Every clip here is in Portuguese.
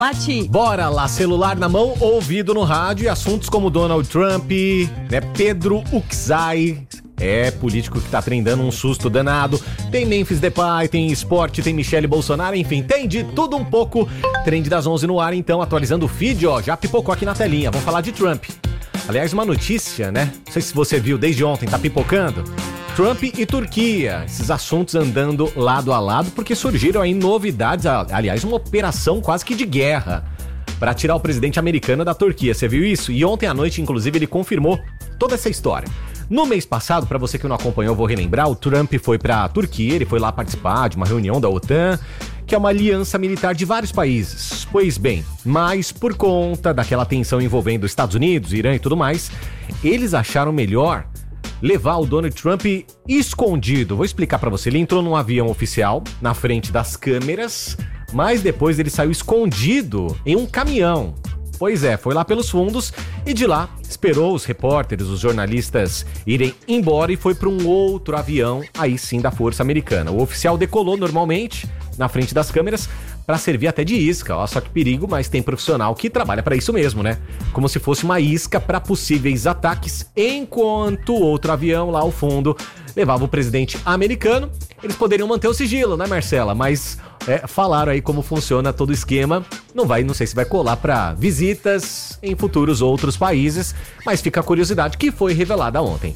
Mati. Bora lá, celular na mão, ouvido no rádio e assuntos como Donald Trump, né? Pedro Uczai, político que tá trendando um susto danado. Tem Memphis Depay, tem esporte, tem Michele Bolsonaro, enfim, tem de tudo um pouco. Trend das 11 no ar, então, atualizando o feed, já pipocou aqui na telinha. Vamos falar de Trump. Aliás, uma notícia, né? Não sei se você viu desde ontem, tá pipocando. Trump e Turquia, esses assuntos andando lado a lado, porque surgiram aí novidades, aliás, uma operação quase que de guerra para tirar o presidente americano da Turquia. Você viu isso? E ontem à noite, inclusive, ele confirmou toda essa história. No mês passado, para você que não acompanhou, eu vou relembrar, o Trump foi para a Turquia, ele foi lá participar de uma reunião da OTAN, que é uma aliança militar de vários países. Pois bem, mas por conta daquela tensão envolvendo Estados Unidos, Irã e tudo mais, eles acharam melhor levar o Donald Trump escondido. Vou explicar pra você. Ele entrou num avião oficial, na frente das câmeras, mas depois ele saiu escondido em um caminhão. Pois é, foi lá pelos fundos e de lá esperou os repórteres, os jornalistas irem embora e foi para um outro avião, aí sim da Força Americana. O oficial decolou normalmente na frente das câmeras para servir até de isca. Ó, só que perigo, mas tem profissional que trabalha para isso mesmo, né? Como se fosse uma isca para possíveis ataques, enquanto o outro avião lá ao fundo levava o presidente americano. Eles poderiam manter o sigilo, né, Marcela? Mas falaram aí como funciona todo o esquema. Não sei se vai colar para visitas em futuros outros países, mas fica a curiosidade que foi revelada ontem.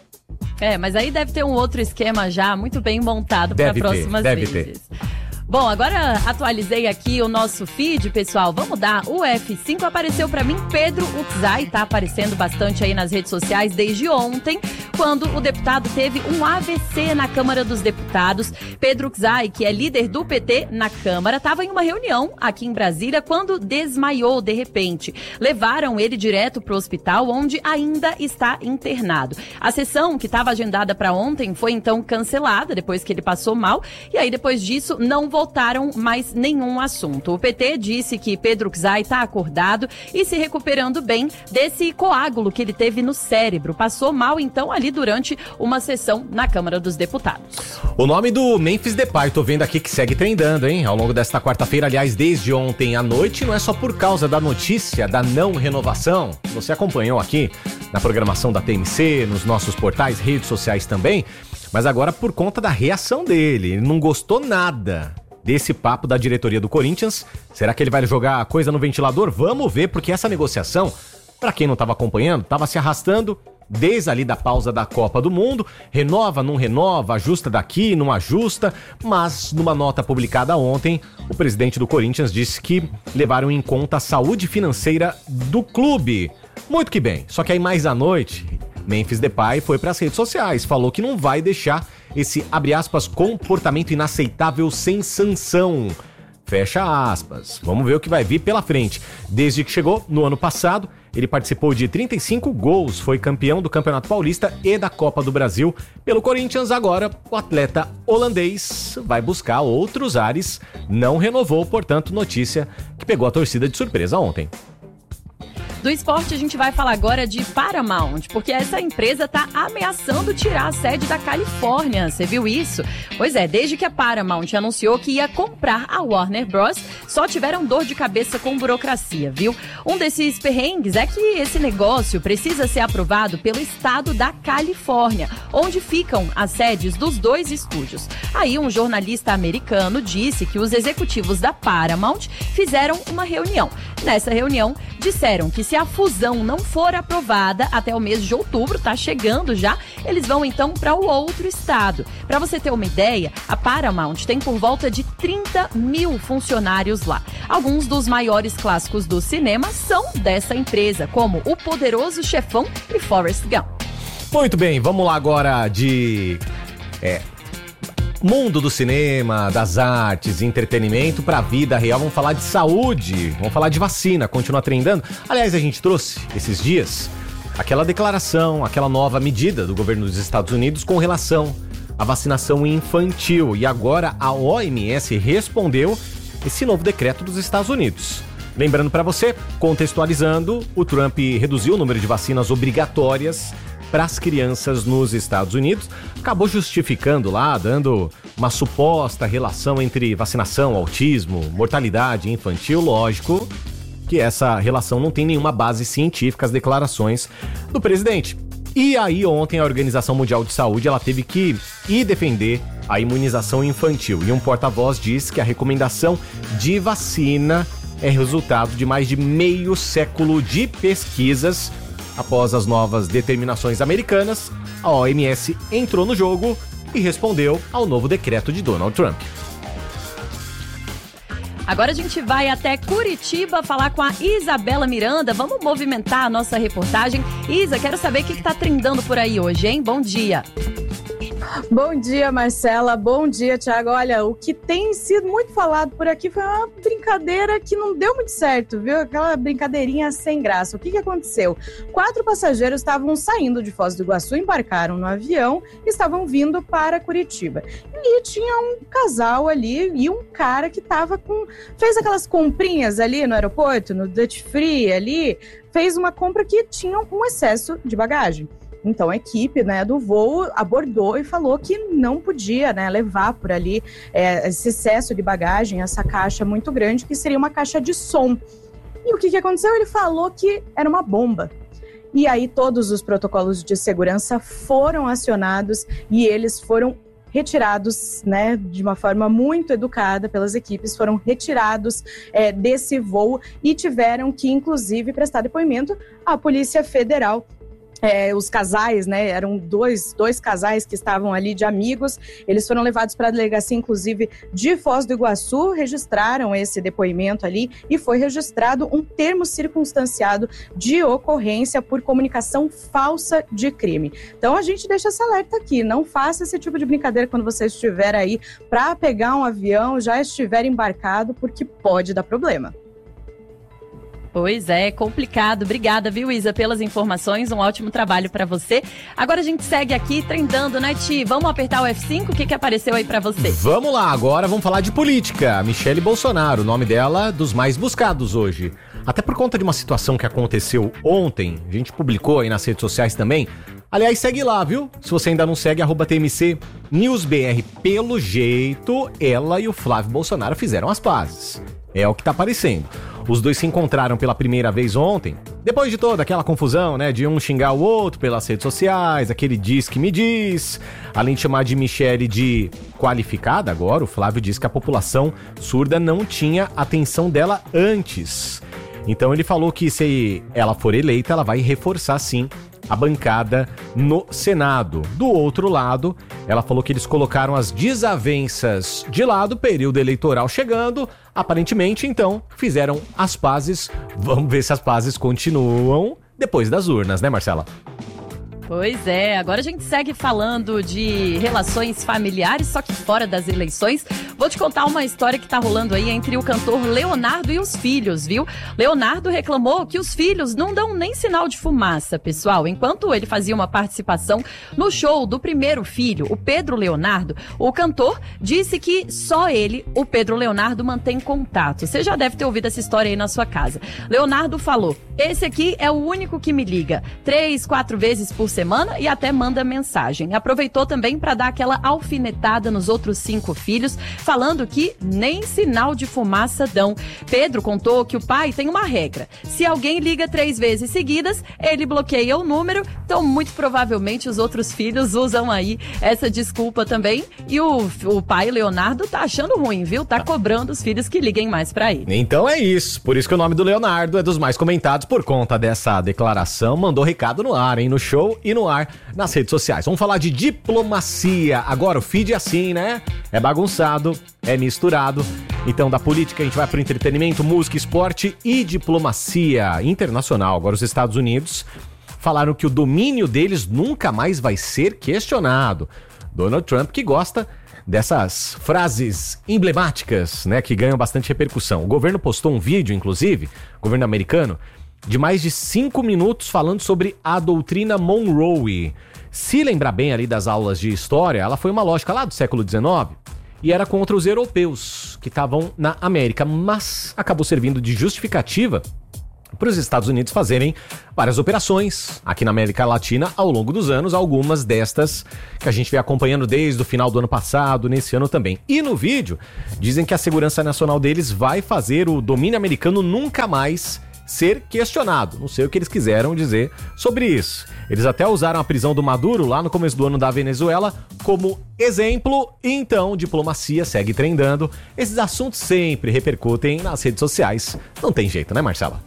Mas aí deve ter um outro esquema já muito bem montado para próximas vezes. Deve ter. Bom, agora atualizei aqui o nosso feed, pessoal. Vamos dar o F5. Apareceu pra mim Pedro Uczai, tá aparecendo bastante aí nas redes sociais desde ontem, quando o deputado teve um AVC na Câmara dos Deputados. Pedro Uczai, que é líder do PT na Câmara, estava em uma reunião aqui em Brasília quando desmaiou de repente. Levaram ele direto pro hospital, onde ainda está internado. A sessão que estava agendada para ontem foi então cancelada, depois que ele passou mal, e aí depois disso não voltaram mais nenhum assunto. O PT disse que Pedro Uczai está acordado e se recuperando bem desse coágulo que ele teve no cérebro. Passou mal, então, ali durante uma sessão na Câmara dos Deputados. O nome do Memphis Depay, tô vendo aqui que segue trendando, hein? Ao longo desta quarta-feira, aliás, desde ontem à noite, não é só por causa da notícia da não renovação. Você acompanhou aqui na programação da TMC, nos nossos portais, redes sociais também, mas agora por conta da reação dele. Ele não gostou nada desse papo da diretoria do Corinthians. Será que ele vai jogar a coisa no ventilador? Vamos ver, porque essa negociação, para quem não estava acompanhando, estava se arrastando desde ali da pausa da Copa do Mundo. Renova, não renova, ajusta daqui, não ajusta. Mas numa nota publicada ontem, o presidente do Corinthians disse que levaram em conta a saúde financeira do clube. Muito que bem, só que aí mais à noite, Memphis Depay foi para as redes sociais, falou que não vai deixar esse, abre aspas, comportamento inaceitável sem sanção. Fecha aspas. Vamos ver o que vai vir pela frente. Desde que chegou, no ano passado, ele participou de 35 gols, foi campeão do Campeonato Paulista e da Copa do Brasil pelo Corinthians. Agora, o atleta holandês vai buscar outros ares, não renovou, portanto, notícia que pegou a torcida de surpresa ontem. Do esporte, a gente vai falar agora de Paramount, porque essa empresa está ameaçando tirar a sede da Califórnia. Você viu isso? Pois é, desde que a Paramount anunciou que ia comprar a Warner Bros., só tiveram dor de cabeça com burocracia, viu? Um desses perrengues é que esse negócio precisa ser aprovado pelo estado da Califórnia, onde ficam as sedes dos dois estúdios. Aí um jornalista americano disse que os executivos da Paramount fizeram uma reunião. Nessa reunião, disseram que se a fusão não for aprovada até o mês de outubro, tá chegando já, eles vão então para o outro estado. Para você ter uma ideia, a Paramount tem por volta de 30 mil funcionários lá. Alguns dos maiores clássicos do cinema são dessa empresa, como O Poderoso Chefão e Forrest Gump. Muito bem, vamos lá agora de mundo do cinema, das artes, entretenimento para a vida real. Vamos falar de saúde, vamos falar de vacina, continua trendando. Aliás, a gente trouxe esses dias aquela declaração, aquela nova medida do governo dos Estados Unidos com relação à vacinação infantil. E agora a OMS respondeu esse novo decreto dos Estados Unidos. Lembrando para você, contextualizando, o Trump reduziu o número de vacinas obrigatórias para as crianças nos Estados Unidos. Acabou justificando lá, dando uma suposta relação entre vacinação, autismo, mortalidade infantil. Lógico que essa relação não tem nenhuma base científica, as declarações do presidente. E aí ontem a Organização Mundial de Saúde ela teve que ir defender a imunização infantil. E um porta-voz disse que a recomendação de vacina é resultado de mais de meio século de pesquisas. Após as novas determinações americanas, a OMS entrou no jogo e respondeu ao novo decreto de Donald Trump. Agora a gente vai até Curitiba falar com a Isabela Miranda. Vamos movimentar a nossa reportagem. Isa, quero saber o que está trendando por aí hoje, hein? Bom dia. Bom dia, Marcela. Bom dia, Thiago. Olha, o que tem sido muito falado por aqui foi uma brincadeira que não deu muito certo, viu? Aquela brincadeirinha sem graça. O que aconteceu? 4 passageiros estavam saindo de Foz do Iguaçu, embarcaram no avião e estavam vindo para Curitiba. E tinha um casal ali e um cara que fez aquelas comprinhas ali no aeroporto, no duty free ali, fez uma compra que tinha um excesso de bagagem. Então a equipe, né, do voo abordou e falou que não podia, né, levar por ali esse excesso de bagagem, essa caixa muito grande, que seria uma caixa de som. E o que aconteceu? Ele falou que era uma bomba. E aí todos os protocolos de segurança foram acionados e eles foram retirados, né, de uma forma muito educada pelas equipes, foram retirados desse voo e tiveram que, inclusive, prestar depoimento à Polícia Federal. Os casais, né, eram dois casais que estavam ali de amigos, eles foram levados para a delegacia, inclusive, de Foz do Iguaçu, registraram esse depoimento ali e foi registrado um termo circunstanciado de ocorrência por comunicação falsa de crime. Então a gente deixa esse alerta aqui, não faça esse tipo de brincadeira quando você estiver aí para pegar um avião, já estiver embarcado, porque pode dar problema. Pois é, complicado. Obrigada, viu, Isa, pelas informações. Um ótimo trabalho pra você. Agora a gente segue aqui trendando, né, Ti? Vamos apertar o F5? O que apareceu aí pra você? Vamos lá, agora vamos falar de política. Michele Bolsonaro, o nome dela dos mais buscados hoje. Até por conta de uma situação que aconteceu ontem, a gente publicou aí nas redes sociais também. Aliás, segue lá, viu? Se você ainda não segue, @TMC NewsBR. Pelo jeito, ela e o Flávio Bolsonaro fizeram as pazes. É o que tá aparecendo. Os dois se encontraram pela primeira vez ontem, depois de toda aquela confusão, né, de um xingar o outro pelas redes sociais, aquele diz que me diz. Além de chamar de Michele de qualificada, agora o Flávio diz que a população surda não tinha atenção dela antes. Então ele falou que se ela for eleita, ela vai reforçar sim a bancada no Senado. Do outro lado, ela falou que eles colocaram as desavenças de lado, período eleitoral chegando, aparentemente, então, fizeram as pazes. Vamos ver se as pazes continuam depois das urnas, né, Marcela? Pois é, agora a gente segue falando de relações familiares, só que fora das eleições. Vou te contar uma história que tá rolando aí entre o cantor Leonardo e os filhos, viu? Leonardo reclamou que os filhos não dão nem sinal de fumaça, pessoal. Enquanto ele fazia uma participação no show do primeiro filho, o Pedro Leonardo, o cantor disse que só ele, o Pedro Leonardo, mantém contato. Você já deve ter ouvido essa história aí na sua casa. Leonardo falou: esse aqui é o único que me liga 3, 4 vezes por semana e até manda mensagem. Aproveitou também para dar aquela alfinetada nos outros 5 filhos, falando que nem sinal de fumaça dão. Pedro contou que o pai tem uma regra: se alguém liga 3 vezes seguidas, ele bloqueia o número. Então, muito provavelmente, os outros filhos usam aí essa desculpa também. E o pai, Leonardo, tá achando ruim, viu? Tá cobrando os filhos que liguem mais pra ele. Então é isso. Por isso que o nome do Leonardo é dos mais comentados por conta dessa declaração. Mandou recado no ar, hein? No show e no ar nas redes sociais. Vamos falar de diplomacia. Agora o feed é assim, né? É bagunçado, é misturado. Então da política a gente vai pro entretenimento, música, esporte e diplomacia internacional. Agora os Estados Unidos falaram que o domínio deles nunca mais vai ser questionado. Donald Trump, que gosta dessas frases emblemáticas, né, que ganham bastante repercussão. O governo postou um vídeo, inclusive, o governo americano, de mais de 5 minutos falando sobre a doutrina Monroe. Se lembrar bem ali das aulas de história, ela foi uma lógica lá do século XIX e era contra os europeus que estavam na América, mas acabou servindo de justificativa para os Estados Unidos fazerem várias operações aqui na América Latina ao longo dos anos, algumas destas que a gente vem acompanhando desde o final do ano passado, nesse ano também. E no vídeo, dizem que a segurança nacional deles vai fazer o domínio americano nunca mais ser questionado. Não sei o que eles quiseram dizer sobre isso. Eles até usaram a prisão do Maduro lá no começo do ano da Venezuela como exemplo, e então diplomacia segue trendando. Esses assuntos sempre repercutem nas redes sociais. Não tem jeito, né, Marcela?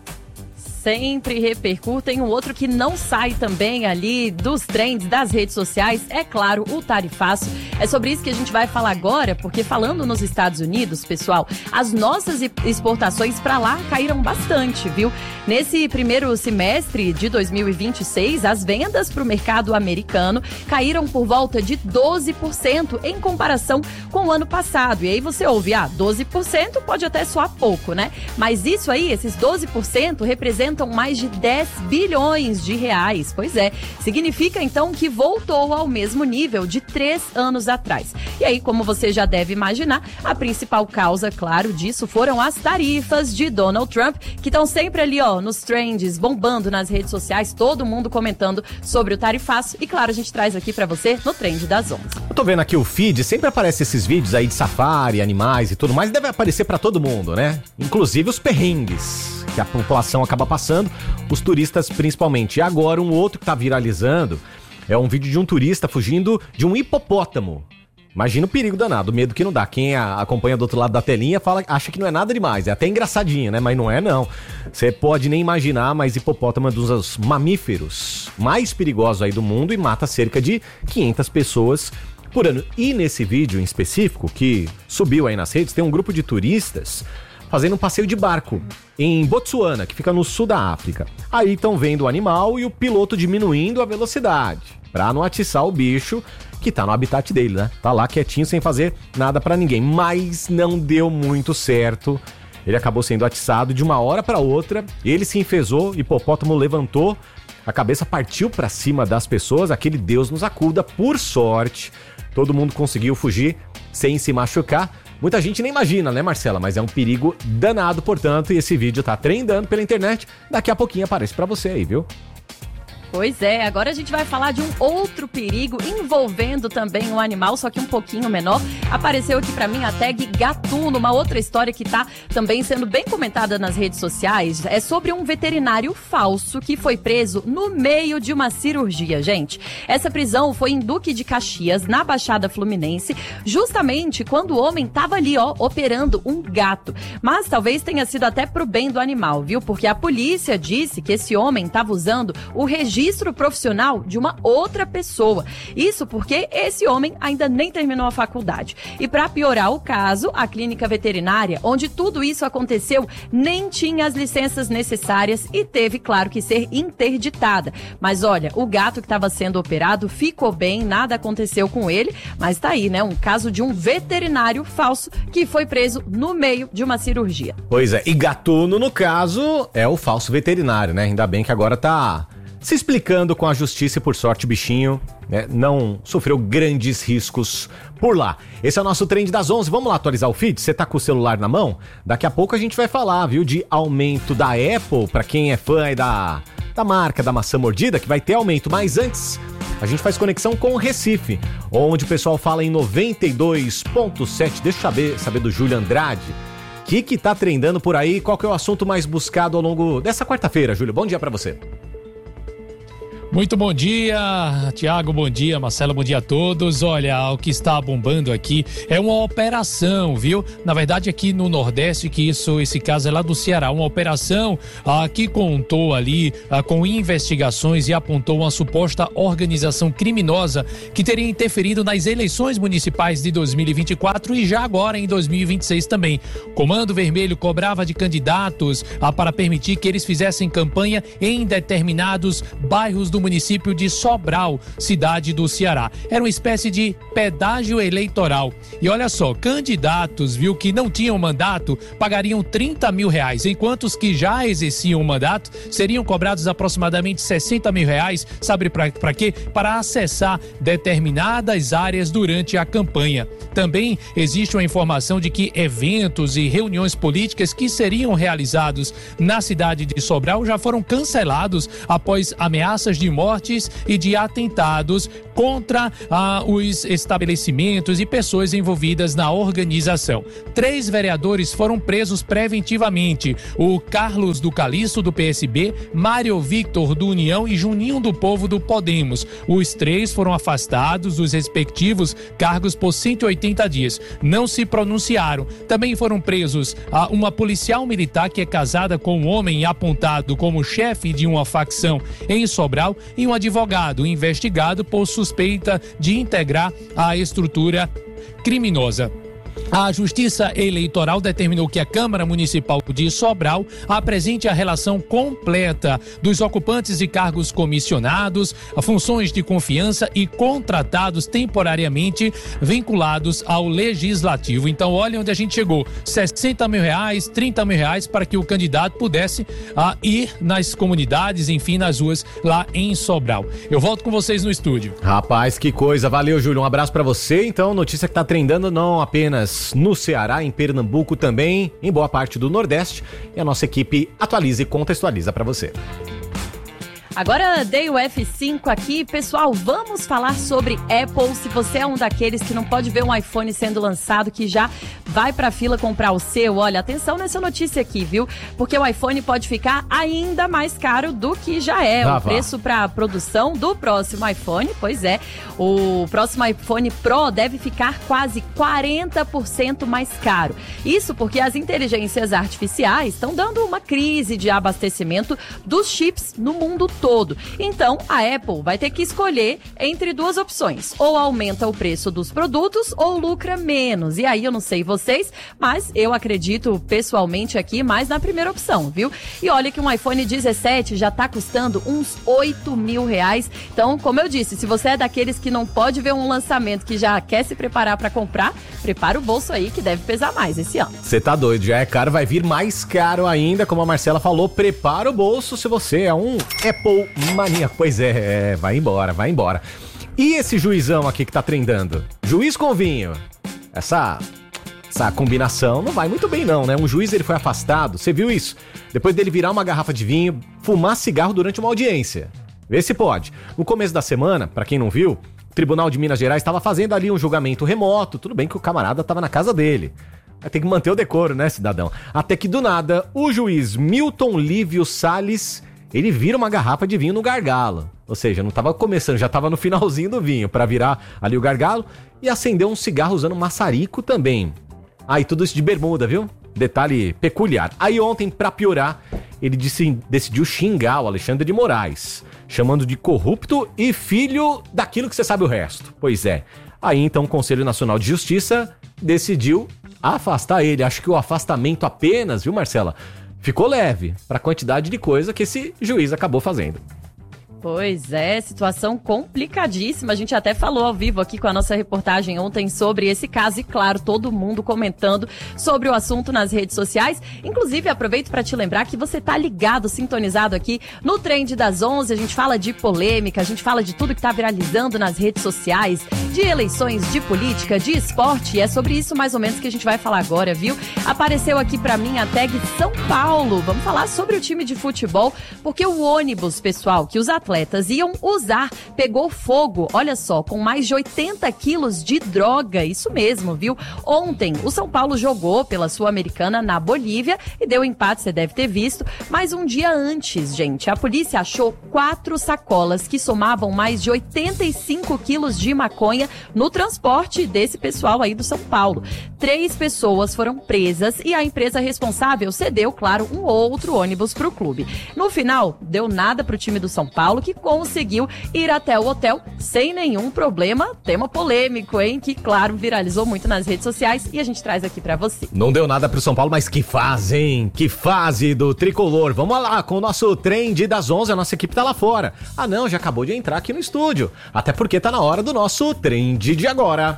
Sempre repercutem. Um outro que não sai também ali dos trends das redes sociais é, claro, o tarifaço. É sobre isso que a gente vai falar agora, porque falando nos Estados Unidos, pessoal, as nossas exportações para lá caíram bastante, viu? Nesse primeiro semestre de 2026, as vendas para o mercado americano caíram por volta de 12% em comparação com o ano passado. E aí você ouve, 12% pode até soar pouco, né? Mas isso aí, esses 12% representam mais de 10 bilhões de reais. Pois é, significa então que voltou ao mesmo nível de 3 anos atrás. E aí, como você já deve imaginar, a principal causa, claro, disso foram as tarifas de Donald Trump, que estão sempre ali, nos trends, bombando nas redes sociais, todo mundo comentando sobre o tarifaço. E claro, a gente traz aqui pra você no Trend das 11. Eu tô vendo aqui o feed, sempre aparece esses vídeos aí de safari, animais e tudo mais, deve aparecer pra todo mundo, né? Inclusive os perrengues que a população acaba passando, os turistas principalmente. E agora um outro que tá viralizando é um vídeo de um turista fugindo de um hipopótamo. Imagina o perigo danado, o medo que não dá. Quem acompanha do outro lado da telinha acha que não é nada demais. É até engraçadinho, né? Mas não é, não. Você pode nem imaginar, mas hipopótamo é um dos mamíferos mais perigosos aí do mundo e mata cerca de 500 pessoas por ano. E nesse vídeo em específico, que subiu aí nas redes, tem um grupo de turistas fazendo um passeio de barco em Botsuana, que fica no sul da África. Aí estão vendo o animal e o piloto diminuindo a velocidade pra não atiçar o bicho que tá no habitat dele, né? Tá lá quietinho sem fazer nada pra ninguém. Mas não deu muito certo. Ele acabou sendo atiçado de uma hora pra outra. Ele se enfezou, o hipopótamo levantou, a cabeça partiu pra cima das pessoas. Aquele Deus nos acuda. Por sorte, todo mundo conseguiu fugir sem se machucar. Muita gente nem imagina, né, Marcela? Mas é um perigo danado, portanto, e esse vídeo tá trendando pela internet. Daqui a pouquinho aparece pra você aí, viu? Pois é, agora a gente vai falar de um outro perigo envolvendo também um animal, só que um pouquinho menor. Apareceu aqui pra mim a tag Gatuno, uma outra história que tá também sendo bem comentada nas redes sociais. É sobre um veterinário falso que foi preso no meio de uma cirurgia, gente. Essa prisão foi em Duque de Caxias, na Baixada Fluminense, justamente quando o homem tava ali, operando um gato. Mas talvez tenha sido até pro bem do animal, viu? Porque a polícia disse que esse homem tava usando o registro profissional de uma outra pessoa. Isso porque esse homem ainda nem terminou a faculdade. E para piorar o caso, a clínica veterinária, onde tudo isso aconteceu, nem tinha as licenças necessárias e teve, claro, que ser interditada. Mas olha, o gato que estava sendo operado ficou bem, nada aconteceu com ele, mas tá aí, né? Um caso de um veterinário falso que foi preso no meio de uma cirurgia. Pois é, e Gatuno, no caso, é o falso veterinário, né? Ainda bem que agora tá se explicando com a justiça e, por sorte, o bichinho, né, não sofreu grandes riscos por lá. Esse é o nosso Trend das 11. Vamos lá atualizar o feed? Você tá com o celular na mão? Daqui a pouco a gente vai falar, viu, de aumento da Apple, pra quem é fã aí da marca da maçã mordida, que vai ter aumento. Mas antes, a gente faz conexão com o Recife, onde o pessoal fala em 92.7. Deixa eu saber do Júlio Andrade. O que tá trendando por aí? Qual que é o assunto mais buscado ao longo dessa quarta-feira, Júlio? Bom dia pra você. Muito bom dia, Tiago, bom dia, Marcelo, bom dia a todos. Olha, o que está bombando aqui é uma operação, viu? Na verdade, aqui no Nordeste, esse caso é lá do Ceará, uma operação que contou ali com investigações e apontou uma suposta organização criminosa que teria interferido nas eleições municipais de 2024 e já agora em 2026 também. Comando Vermelho cobrava de candidatos para permitir que eles fizessem campanha em determinados bairros do município de Sobral, cidade do Ceará. Era uma espécie de pedágio eleitoral. E olha só, candidatos, viu, que não tinham mandato pagariam R$30 mil, enquanto os que já exerciam o mandato seriam cobrados aproximadamente R$60 mil. Sabe para quê? Para acessar determinadas áreas durante a campanha. Também existe uma informação de que eventos e reuniões políticas que seriam realizados na cidade de Sobral já foram cancelados após ameaças de mortes e de atentados contra os estabelecimentos e pessoas envolvidas na organização. 3 vereadores foram presos preventivamente: o Carlos do Calixto, do PSB, Mário Victor, do União, e Juninho do Povo, do Podemos. Os 3 foram afastados dos respectivos cargos por 180 dias. Não se pronunciaram. Também foram presos uma policial militar que é casada com um homem apontado como chefe de uma facção em Sobral e um advogado investigado por suspeita de integrar a estrutura criminosa. A Justiça Eleitoral determinou que a Câmara Municipal de Sobral apresente a relação completa dos ocupantes de cargos comissionados, funções de confiança e contratados temporariamente vinculados ao Legislativo. Então, olha onde a gente chegou: R$60 mil, R$30 mil para que o candidato pudesse ir nas comunidades, enfim, nas ruas lá em Sobral. Eu volto com vocês no estúdio. Rapaz, que coisa. Valeu, Júlio. Um abraço pra você. Então, notícia que tá trendando não apenas no Ceará, em Pernambuco também, em boa parte do Nordeste. E a nossa equipe atualiza e contextualiza pra você. Agora dei o F5 aqui, pessoal, vamos falar sobre Apple. Se você é um daqueles que não pode ver um iPhone sendo lançado, que já vai pra fila comprar o seu, olha, atenção nessa notícia aqui, viu? Porque o iPhone pode ficar ainda mais caro do que já é. O preço pra produção do próximo iPhone, pois é, o próximo iPhone Pro deve ficar quase 40% mais caro. Isso porque as inteligências artificiais estão dando uma crise de abastecimento dos chips no mundo todo. Então, a Apple vai ter que escolher entre 2 opções: ou aumenta o preço dos produtos ou lucra menos. E aí, eu não sei vocês, mas eu acredito pessoalmente aqui mais na primeira opção, viu? E olha que um iPhone 17 já tá custando uns R$8 mil. Então, como eu disse, se você é daqueles que não pode ver um lançamento, que já quer se preparar para comprar, prepara o bolso aí que deve pesar mais esse ano. Você tá doido, já é caro, vai vir mais caro ainda, como a Marcela falou, prepara o bolso se você é um Apple maníaco. Pois é, vai embora, vai embora. E esse juizão aqui que tá trendando? Juiz com vinho. Essa combinação não vai muito bem não, né? Um juiz, ele foi afastado, você viu isso? Depois dele virar uma garrafa de vinho, fumar cigarro durante uma audiência. Vê se pode. No começo da semana, pra quem não viu, o Tribunal de Minas Gerais estava fazendo ali um julgamento remoto. Tudo bem que o camarada estava na casa dele. Vai ter que manter o decoro, né, cidadão? Até que do nada, o juiz Milton Lívio Salles, ele vira uma garrafa de vinho no gargalo. Ou seja, não estava começando, já estava no finalzinho do vinho, para virar ali o gargalo, e acendeu um cigarro usando maçarico também. E tudo isso de bermuda, viu? Detalhe peculiar. Aí ontem, pra piorar, ele decidiu xingar o Alexandre de Moraes, chamando de corrupto e filho daquilo que você sabe o resto. Pois é. Aí então o Conselho Nacional de Justiça decidiu afastar ele. Acho que o afastamento apenas, viu, Marcela, ficou leve para a quantidade de coisa que esse juiz acabou fazendo. Pois é, situação complicadíssima. A gente até falou ao vivo aqui com a nossa reportagem ontem sobre esse caso e, claro, todo mundo comentando sobre o assunto nas redes sociais. Inclusive, aproveito para te lembrar que você tá ligado, sintonizado aqui no Trend das 11. A gente fala de polêmica, a gente fala de tudo que tá viralizando nas redes sociais, de eleições, de política, de esporte. E é sobre isso mais ou menos que a gente vai falar agora, viu? Apareceu aqui para mim a tag São Paulo. Vamos falar sobre o time de futebol, porque o ônibus, pessoal, que os atletas iam usar, pegou fogo, olha só, com mais de 80 quilos de droga, isso mesmo, viu? Ontem, o São Paulo jogou pela Sul-Americana na Bolívia e deu empate, você deve ter visto, mas um dia antes, gente, a polícia achou 4 sacolas que somavam mais de 85 quilos de maconha no transporte desse pessoal aí do São Paulo. 3 pessoas foram presas e a empresa responsável cedeu, claro, um outro ônibus pro clube. No final, deu nada pro time do São Paulo, que conseguiu ir até o hotel sem nenhum problema. Tema polêmico, hein? Que, claro, viralizou muito nas redes sociais e a gente traz aqui pra você. Não deu nada pro São Paulo, mas que fase, hein? Que fase do tricolor. Vamos lá com o nosso trend das 11, a nossa equipe tá lá fora. Ah não, já acabou de entrar aqui no estúdio. Até porque tá na hora do nosso trend de agora.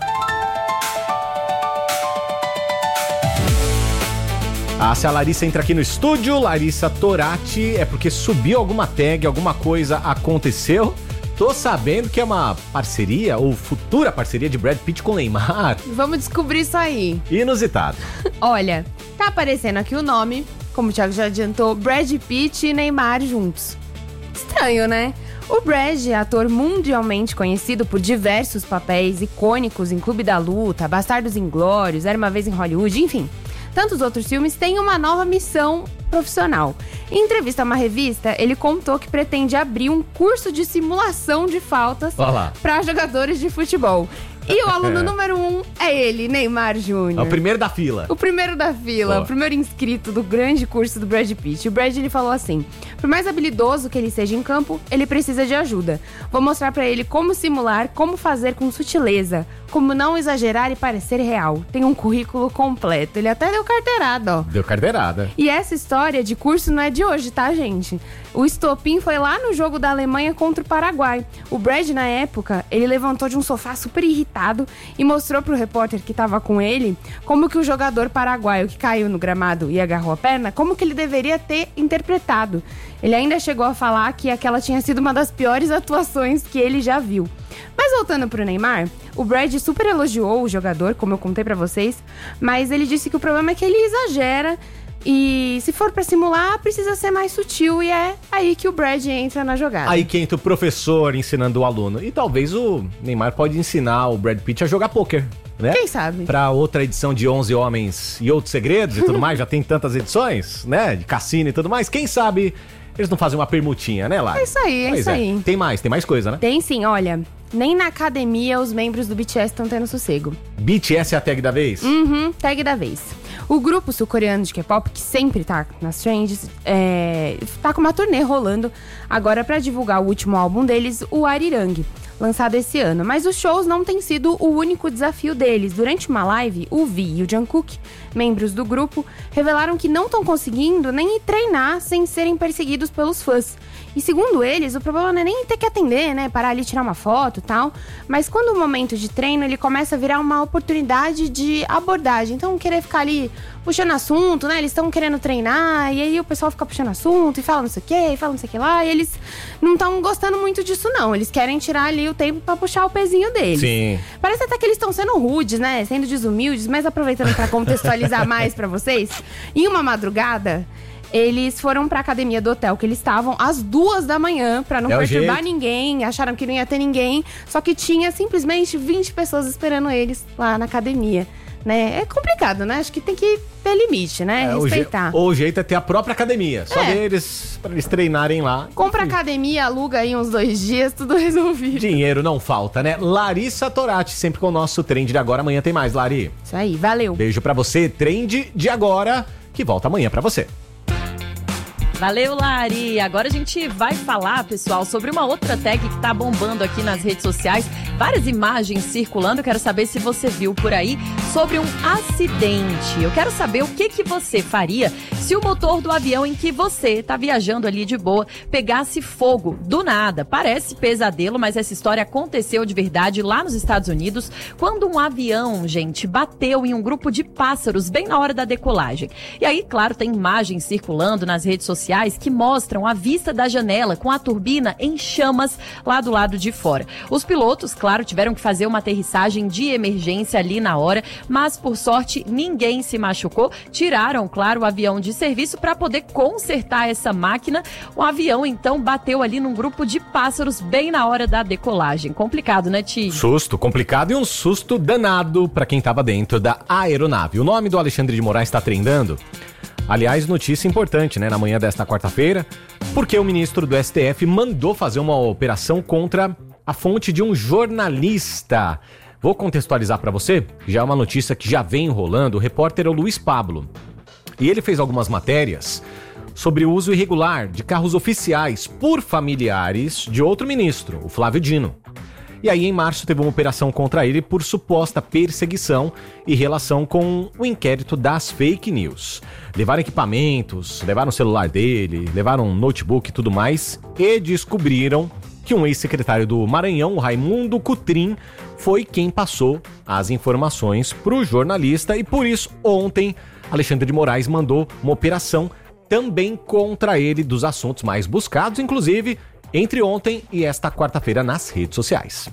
Se a Larissa entra aqui no estúdio, Larissa Torati, é porque subiu alguma tag, alguma coisa aconteceu. Tô sabendo que é uma parceria, ou futura parceria de Brad Pitt com Neymar. Vamos descobrir isso aí. Inusitado. Olha, tá aparecendo aqui o nome, como o Thiago já adiantou, Brad Pitt e Neymar juntos. Estranho, né? O Brad é ator mundialmente conhecido por diversos papéis icônicos em Clube da Luta, Bastardos Inglórios, Era Uma Vez em Hollywood, enfim. Tantos outros filmes têm uma nova missão profissional. Em entrevista a uma revista, ele contou que pretende abrir um curso de simulação de faltas para jogadores de futebol. E o aluno número 1 é ele, Neymar Júnior. É o primeiro da fila. O primeiro da fila, o primeiro inscrito do grande curso do Brad Pitt. O Brad, ele falou assim: por mais habilidoso que ele seja em campo, ele precisa de ajuda. Vou mostrar pra ele como simular, como fazer com sutileza, como não exagerar e parecer real. Tem um currículo completo. Ele até deu carteirada, ó. Deu carteirada. E essa história de curso não é de hoje, tá, gente? O estopim foi lá no jogo da Alemanha contra o Paraguai. O Brad, na época, ele levantou de um sofá super irritado e mostrou pro repórter que tava com ele como que o jogador paraguaio que caiu no gramado e agarrou a perna, como que ele deveria ter interpretado. Ele ainda chegou a falar que aquela tinha sido uma das piores atuações que ele já viu. Mas voltando pro Neymar, o Brad super elogiou o jogador, como eu contei pra vocês, mas ele disse que o problema é que ele exagera e se for pra simular, precisa ser mais sutil, e é aí que o Brad entra na jogada. Aí que entra o professor ensinando o aluno. E talvez o Neymar pode ensinar o Brad Pitt a jogar pôquer, né? Quem sabe? Pra outra edição de 11 Homens e Outros Segredos e tudo mais, já tem tantas edições, né? De cassino e tudo mais. Quem sabe eles não fazem uma permutinha, né, Lara? É isso aí, é isso aí. Tem mais coisa, né? Tem sim, olha. Nem na academia os membros do BTS estão tendo sossego. BTS é a tag da vez? Tag da vez. O grupo sul-coreano de K-pop, que sempre tá nas trends, tá com uma turnê rolando agora pra divulgar o último álbum deles, o Arirang, lançado esse ano. Mas os shows não têm sido o único desafio deles. Durante uma live, o V e o Jungkook, membros do grupo, revelaram que não estão conseguindo nem treinar sem serem perseguidos pelos fãs. E segundo eles, o problema não é nem ter que atender, né? Parar ali, tirar uma foto e tal. Mas quando o momento de treino, ele começa a virar uma oportunidade de abordagem. Então, querer ficar ali puxando assunto, né? Eles estão querendo treinar, e aí o pessoal fica puxando assunto e fala não sei o que, e fala não sei o que lá. E eles não estão gostando muito disso, não. Eles querem tirar ali o tempo pra puxar o pezinho deles. Sim. Parece até que eles estão sendo rudes, né? Sendo desumildes, mas aproveitando pra contextualizar mais pra vocês. Em uma madrugada, eles foram pra academia do hotel que eles estavam às 2 da manhã pra não perturbar ninguém, acharam que não ia ter ninguém, só que tinha simplesmente 20 pessoas esperando eles lá na academia, né? É complicado, né? Acho que tem que ter limite, né? Respeitar. O jeito é ter a própria academia, só deles, pra eles treinarem lá. Compra academia, aluga aí uns 2 dias, tudo resolvido. Dinheiro não falta, né? Larissa Torati, sempre com o nosso trend de agora. Amanhã tem mais, Lari. Isso aí, valeu. Beijo pra você, trend de agora, que volta amanhã pra você. Valeu, Lari! Agora a gente vai falar, pessoal, sobre uma outra tag que tá bombando aqui nas redes sociais. Várias imagens circulando, quero saber se você viu por aí, sobre um acidente. Eu quero saber o que você faria se o motor do avião em que você tá viajando ali de boa pegasse fogo do nada. Parece pesadelo, mas essa história aconteceu de verdade lá nos Estados Unidos, quando um avião, gente, bateu em um grupo de pássaros bem na hora da decolagem. E aí, claro, tem imagens circulando nas redes sociais que mostram a vista da janela com a turbina em chamas lá do lado de fora. Os pilotos, claro, tiveram que fazer uma aterrissagem de emergência ali na hora, mas por sorte ninguém se machucou. Tiraram, claro, o avião de serviço para poder consertar essa máquina. O avião então bateu ali num grupo de pássaros bem na hora da decolagem. Complicado, né, Ti? Susto, complicado e um susto danado para quem estava dentro da aeronave. O nome do Alexandre de Moraes está trendando. Aliás, notícia importante, né, na manhã desta quarta-feira, porque o ministro do STF mandou fazer uma operação contra a fonte de um jornalista. Vou contextualizar para você, já é uma notícia que já vem rolando. O repórter é o Luiz Pablo. E ele fez algumas matérias sobre o uso irregular de carros oficiais por familiares de outro ministro, o Flávio Dino. E aí, em março, teve uma operação contra ele por suposta perseguição e relação com o inquérito das fake news. Levaram equipamentos, levaram o celular dele, levaram um notebook e tudo mais, e descobriram que um ex-secretário do Maranhão, o Raimundo Cutrim, foi quem passou as informações para o jornalista, e por isso, ontem, Alexandre de Moraes mandou uma operação também contra ele, dos assuntos mais buscados, inclusive entre ontem e esta quarta-feira nas redes sociais.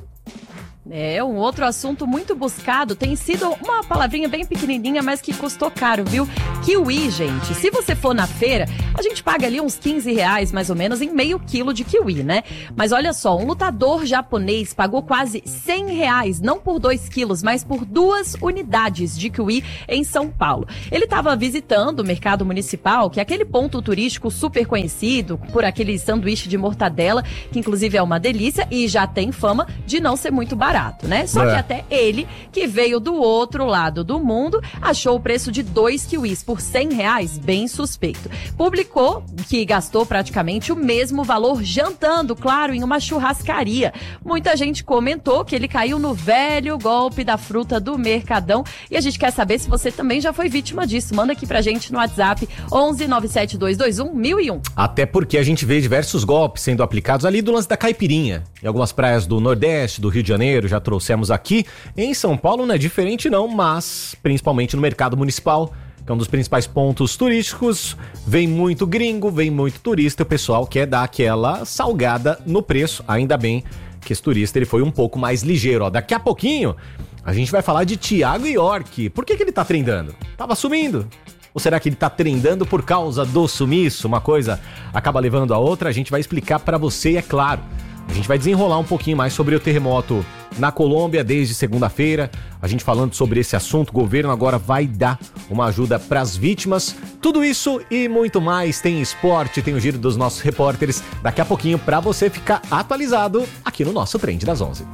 Um outro assunto muito buscado tem sido uma palavrinha bem pequenininha, mas que custou caro, viu? Kiwi, gente. Se você for na feira, a gente paga ali uns R$15 mais ou menos em meio quilo de kiwi, né? Mas olha só, um lutador japonês pagou quase R$100, não por 2 quilos, mas por 2 unidades de kiwi em São Paulo. Ele estava visitando o mercado municipal, que é aquele ponto turístico super conhecido por aquele sanduíche de mortadela, que inclusive é uma delícia e já tem fama de não ser muito barato, né? Só que até ele, que veio do outro lado do mundo, achou o preço de 2 kiwis por R$100 bem suspeito. Publicou que gastou praticamente o mesmo valor jantando, claro, em uma churrascaria. Muita gente comentou que ele caiu no velho golpe da fruta do Mercadão, e a gente quer saber se você também já foi vítima disso. Manda aqui pra gente no WhatsApp 11 97221 1001. Até porque a gente vê diversos golpes sendo aplicados ali do lance da caipirinha. Em algumas praias do Nordeste, do Rio de Janeiro, já trouxemos aqui. Em São Paulo não é diferente não, mas principalmente no mercado municipal, que é um dos principais pontos turísticos, vem muito gringo, vem muito turista, e o pessoal quer dar aquela salgada no preço. Ainda bem que esse turista ele foi um pouco mais ligeiro. Daqui a pouquinho a gente vai falar de Thiago York. Por que ele tá trendando? Tava sumindo. Ou será que ele tá trendando por causa do sumiço? Uma coisa acaba levando a outra, a gente vai explicar pra você, e é claro, a gente vai desenrolar um pouquinho mais sobre o terremoto na Colômbia desde segunda-feira. A gente falando sobre esse assunto, o governo agora vai dar uma ajuda para as vítimas. Tudo isso e muito mais. Tem esporte, tem o giro dos nossos repórteres daqui a pouquinho para você ficar atualizado aqui no nosso Trend das 11.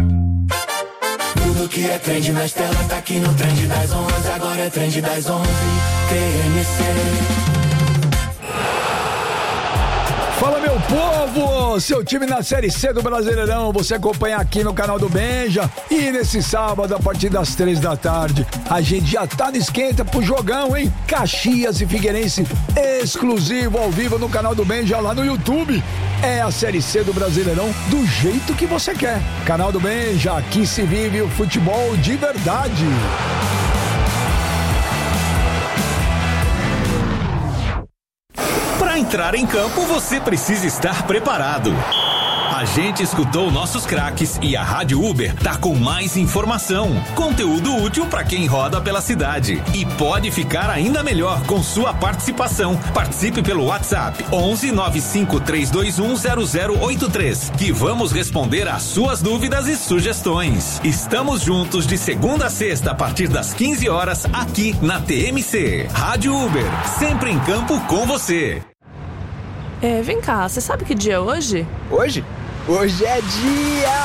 Tudo que é trend nas telas tá aqui no Trend das 11. Agora é Trend das 11, TMC. Fala, meu povo! Seu time na Série C do Brasileirão, você acompanha aqui no canal do Benja. E nesse sábado, a partir das 3 da tarde, a gente já tá no esquenta pro jogão, hein? Caxias e Figueirense, exclusivo ao vivo no canal do Benja lá no YouTube. É a Série C do Brasileirão do jeito que você quer. Canal do Benja, aqui se vive o futebol de verdade. Para entrar em campo, você precisa estar preparado. A gente escutou nossos craques e a Rádio Uber tá com mais informação, conteúdo útil para quem roda pela cidade. E pode ficar ainda melhor com sua participação. Participe pelo WhatsApp 11 95 321 0083, que vamos responder às suas dúvidas e sugestões. Estamos juntos de segunda a sexta a partir das 15 horas aqui na TMC. Rádio Uber, sempre em campo com você. Vem cá, você sabe que dia é hoje? Hoje? Hoje é dia